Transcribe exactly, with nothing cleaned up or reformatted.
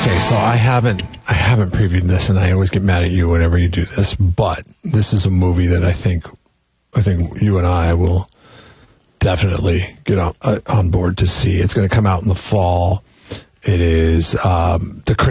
Okay, so I haven't I haven't previewed this, and I always get mad at you whenever you do this. But this is a movie that I think I think you and I will definitely get on, uh, on board to see. It's going to come out in the fall. It is um, the